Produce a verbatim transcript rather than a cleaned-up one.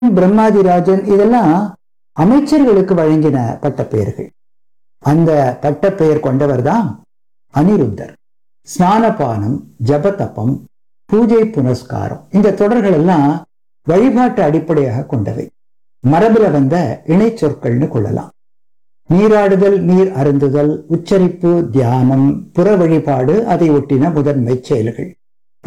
பிரம்மாதிராஜன் இதெல்லாம் அமைச்சர்களுக்கு வழங்கின பட்ட பெயர்கள். அந்த பட்ட பெயர் கொண்டவர் தான் அனிருத்தர். ஸ்நானபானம், ஜபதப்பம், பூஜை புனஸ்காரம் இந்த தொடர்கள் எல்லாம் வழிபாட்டு அடிப்படையாக கொண்டவை. மரபுல வந்த இணை சொற்கள்னு கொள்ளலாம். நீராடுதல், நீர் அருந்துதல், உச்சரிப்பு, தியானம், புற வழிபாடு அதை ஒட்டின முதன்மை செயல்கள்.